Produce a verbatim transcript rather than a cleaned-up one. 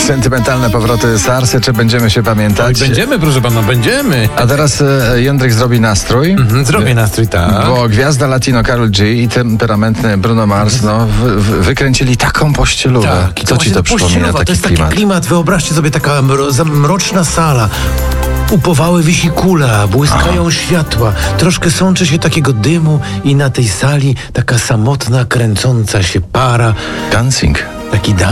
Sentymentalne powroty Sarsy, czy będziemy się pamiętać? Oj, będziemy, proszę pana, będziemy. A teraz e, Jędryk zrobi nastrój. Mhm, zrobię nastrój, tak. Bo gwiazda latino Karol G i temperamentny Bruno Mars no, wy, wy, wykręcili taką pościelówę. Tak, Co ci to przypomina, taki to jest klimat? taki klimat, wyobraźcie sobie, taka mro, mroczna sala. U powały wisi kula, błyskają światła, troszkę sączy się takiego dymu i na tej sali taka samotna, kręcąca się para. Dancing. Taki dan